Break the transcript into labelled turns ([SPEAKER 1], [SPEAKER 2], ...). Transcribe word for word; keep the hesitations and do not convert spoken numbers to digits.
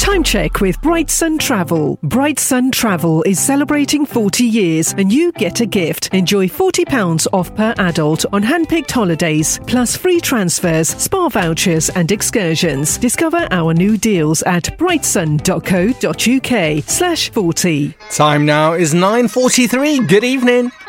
[SPEAKER 1] Time check with Bright Sun Travel. Bright Sun Travel is celebrating forty years and you get a gift. Enjoy forty pounds off per adult on hand-picked holidays, plus free transfers, spa vouchers and excursions. Discover our new deals at brightsun.co.uk slash 40.
[SPEAKER 2] Time now is nine forty-three. Good evening.